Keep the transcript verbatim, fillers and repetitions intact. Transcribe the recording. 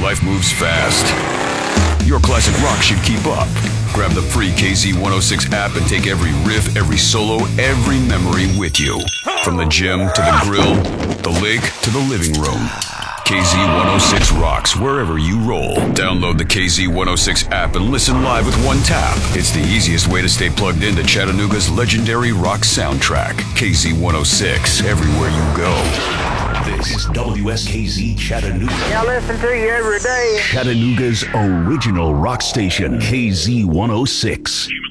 life moves fast. Your classic rock should keep up. Grab the free K Z one oh six app and take every riff, every solo, every memory with you. From the gym to the grill, the lake to the living room. K Z one oh six rocks wherever you roll. Download the K Z one oh six app and listen live with one tap. It's the easiest way to stay plugged into Chattanooga's legendary rock soundtrack. K Z one oh six, everywhere you go. This is W S K Z Chattanooga. I listen to you every day. Chattanooga's original rock station, K Z one oh six.